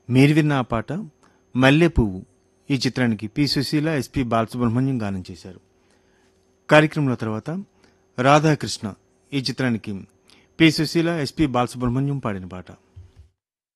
మీరు విన్న ఆ పాట మల్లె పువ్వు ఈ చిత్రానికి పి సుశీల ఎస్పి బాలసుబ్రహ్మణ్యం గానం చేశారు. కార్యక్రమంలో తర్వాత రాధాకృష్ణ ఈ చిత్రానికి పి సుశీల ఎస్పి బాలసుబ్రహ్మణ్యం పాడిన పాట.